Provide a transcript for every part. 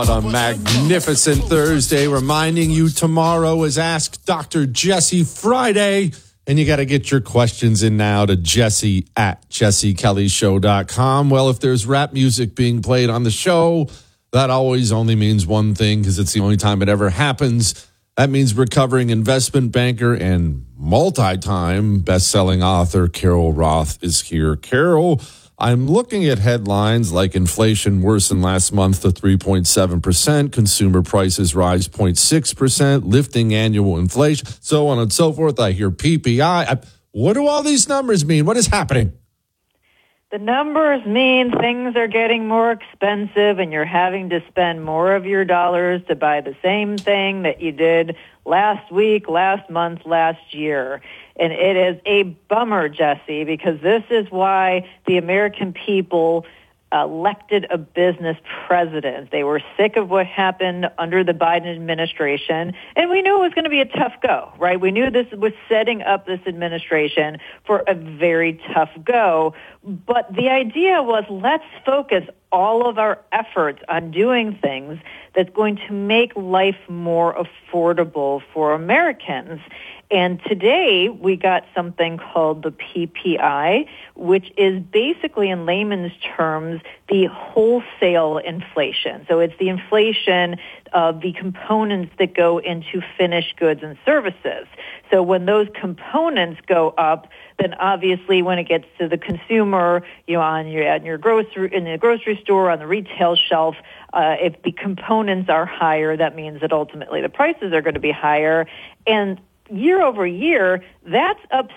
on a magnificent Thursday, reminding you tomorrow is Ask Dr. Jesse Friday. And you got to get your questions in now to Jesse at jessekellyshow.com. Well, if there's rap music being played on the show, that always only means one thing, because it's the only time it ever happens. That means recovering investment banker and multi-time best-selling author Carol Roth is here. Carol, I'm looking at headlines like inflation worsened last month to 3.7%, consumer prices rise 0.6%, lifting annual inflation, so on and so forth. I hear PPI. What do all these numbers mean? What is happening? The numbers mean things are getting more expensive and you're having to spend more of your dollars to buy the same thing that you did last week, last month, last year. And it is a bummer, Jesse, because this is why the American people elected a business president. They were sick of what happened under the Biden administration, and we knew it was going to be a tough go, right? We knew this was setting up this administration for a very tough go, but the idea was, let's focus all of our efforts on doing things that's going to make life more affordable for Americans. And today we got something called the PPI, which is basically, in layman's terms, the wholesale inflation. So it's the inflation of the components that go into finished goods and services. So when those components go up, then obviously when it gets to the consumer, in the grocery store, on the retail shelf, if the components are higher, that means that ultimately the prices are going to be higher. And year over year, that's up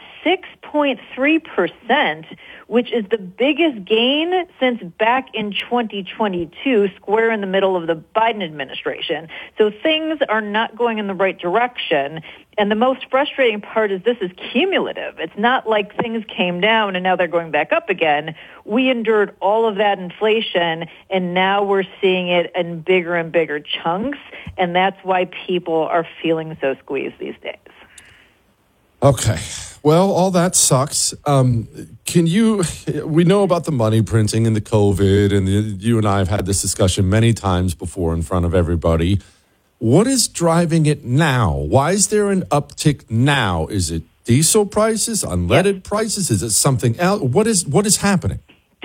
6.3%, which is the biggest gain since back in 2022, square in the middle of the Biden administration. So things are not going in the right direction. And the most frustrating part is this is cumulative. It's not like things came down and now they're going back up again. We endured all of that inflation, and now we're seeing it in bigger and bigger chunks. And that's why people are feeling so squeezed these days. Okay. Well, all that sucks. We know about the money printing and the COVID, and you and I have had this discussion many times before in front of everybody. What is driving it now? Why is there an uptick now? Is it diesel prices, unleaded prices? Is it something else? What is happening?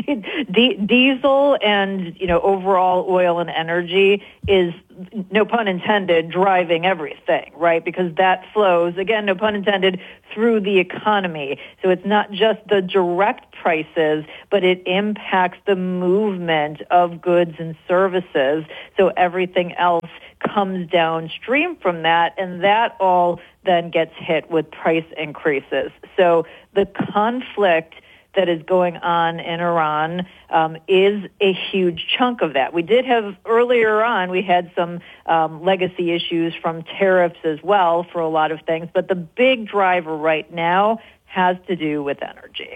Diesel and, overall oil and energy is, no pun intended, driving everything, right? Because that flows, again, no pun intended, through the economy. So it's not just the direct prices, but it impacts the movement of goods and services. So everything else comes downstream from that, and that all then gets hit with price increases. So the conflict that is going on in Iran is a huge chunk of that. We did have earlier on, we had some legacy issues from tariffs as well for a lot of things, but the big driver right now has to do with energy.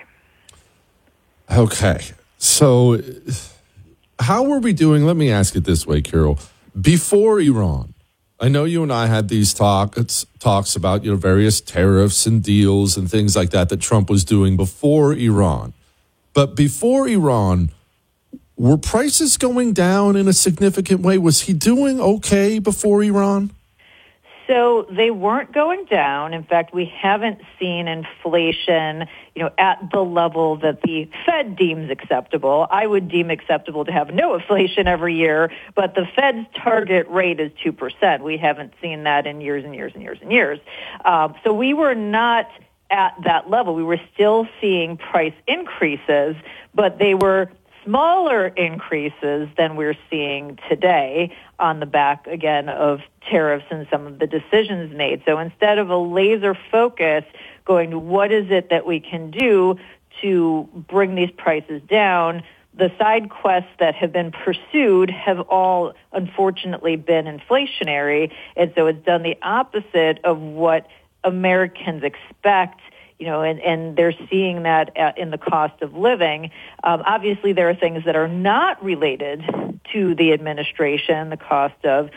Okay. So how were we doing? Let me ask it this way, Carol. Before Iran, I know you and I had these talks about various tariffs and deals and things like that Trump was doing before Iran. But before Iran, were prices going down in a significant way? Was he doing okay before Iran? So they weren't going down. In fact, we haven't seen inflation, at the level that the Fed deems acceptable. I would deem acceptable to have no inflation every year, but the Fed's target rate is 2%. We haven't seen that in years and years and years and years. So we were not at that level. We were still seeing price increases, but they were smaller increases than we're seeing today on the back, again, of tariffs and some of the decisions made. So instead of a laser focus going to what is it that we can do to bring these prices down, the side quests that have been pursued have all unfortunately been inflationary. And so it's done the opposite of what Americans expect, and they're seeing that in the cost of living. Obviously, there are things that are not related to the administration, the cost of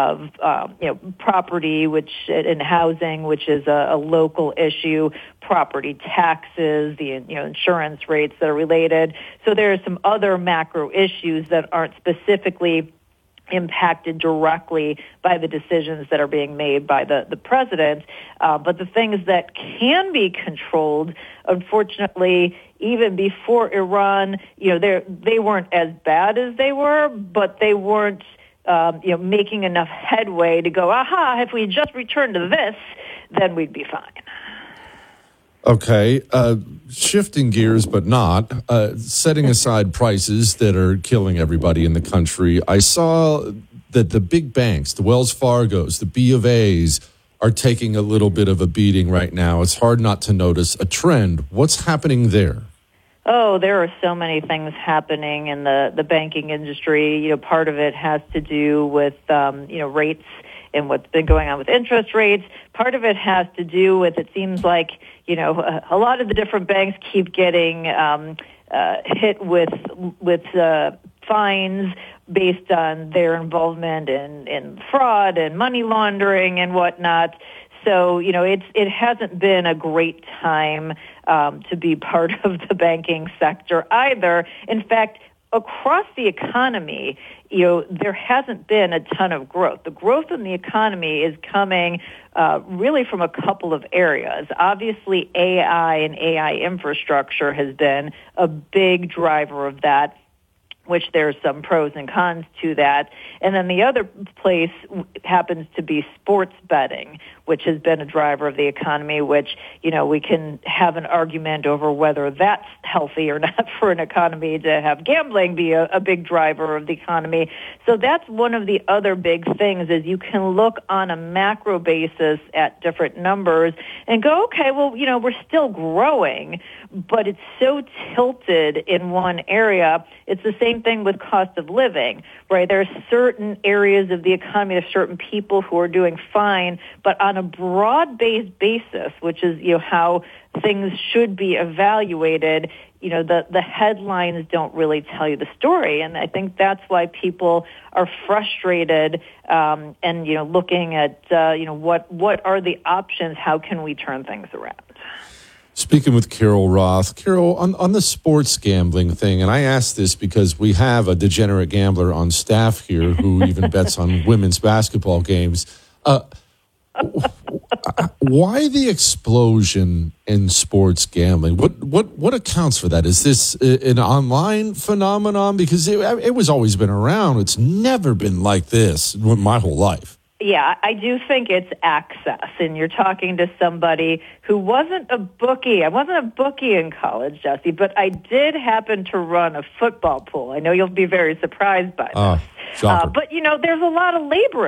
property, and housing, which is a local issue, property taxes, the insurance rates that are related. So there are some other macro issues that aren't specifically impacted directly by the decisions that are being made by the president. But the things that can be controlled, unfortunately, even before Iran, they weren't as bad as they were, but they weren't making enough headway to go, if we just return to this, then we'd be fine. Okay, shifting gears, but not, setting aside prices that are killing everybody in the country, I saw that the big banks, the Wells Fargos, the B of A's, are taking a little bit of a beating right now. It's hard not to notice a trend. What's happening there? Oh, there are so many things happening in the banking industry. Part of it has to do with, rates and what's been going on with interest rates. Part of it has to do with, it seems like, a lot of the different banks keep getting hit with fines based on their involvement in fraud and money laundering and whatnot. So, it hasn't been a great time to be part of the banking sector either. In fact, across the economy, there hasn't been a ton of growth. The growth in the economy is coming really from a couple of areas. Obviously, AI and AI infrastructure has been a big driver of that, which there's some pros and cons to that. And then the other place happens to be sports betting, which has been a driver of the economy, which, we can have an argument over whether that's healthy or not for an economy to have gambling be a big driver of the economy. So that's one of the other big things is you can look on a macro basis at different numbers and go, okay, well, we're still growing, but it's so tilted in one area. It's the same thing with cost of living, right? There are certain areas of the economy, there are certain people who are doing fine, but on a broad-based basis, which is how things should be evaluated, the headlines don't really tell you the story. And I think that's why people are frustrated and looking at what are the options, how can we turn things around. Speaking with Carol Roth. Carol, on the sports gambling thing, and I ask this because we have a degenerate gambler on staff here who even bets on women's basketball games. Why the explosion in sports gambling? What accounts for that? Is this an online phenomenon? Because it was always been around. It's never been like this my whole life. Yeah, I do think it's access, and you're talking to somebody who wasn't a bookie. I wasn't a bookie in college, Jesse, but I did happen to run a football pool. I know you'll be very surprised by this. Shocker. But, there's a lot of labor